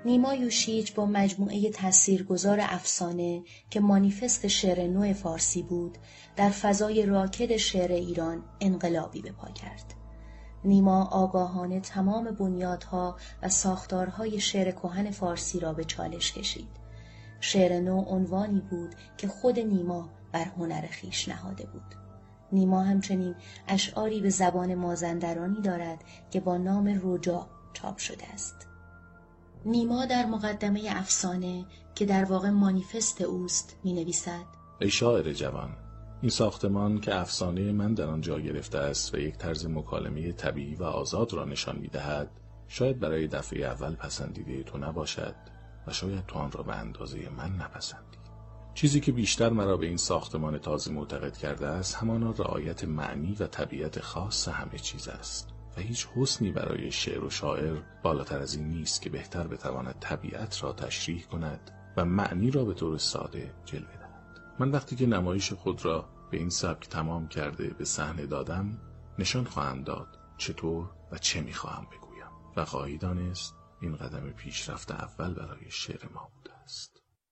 نیما یوشیج با مجموعه تاثیرگذار افسانه که مانیفست شعر نو فارسی بود، در فضای راکد شعر ایران انقلابی به پا کرد. نیما آگاهانه تمام بنیادها و ساختارهای شعر کهن فارسی را به چالش کشید. شعر نو عنوانی بود که خود نیما بر هنر خویش نهاده بود. نیما همچنین اشعاری به زبان مازندرانی دارد که با نام رجا چاپ شده است. نیما در مقدمه افسانه که در واقع مانیفست اوست می نویسد: ای شاعر جوان، این ساختمان که افسانه من در آن جا گرفته است و یک طرز مکالمه طبیعی و آزاد را نشان می دهد، شاید برای دفعه اول پسندیده تو نباشد و شاید تو آن را به اندازه من نپسندی. چیزی که بیشتر مرا به این ساختمان تازه معتقد کرده است همانا رعایت معنی و طبیعت خاص همه چیز است و هیچ حسنی برای شعر و شاعر بالاتر از این نیست که بهتر بتواند طبیعت را تشریح کند و معنی را به طور ساده جلوه دهد. من وقتی که نمایش خود را به این سبک تمام کرده به صحنه دادم، نشان خواهم داد چطور و چه میخواهم بگویم و خواهی دانست این قدم پیشرفت اول برای شعر ما.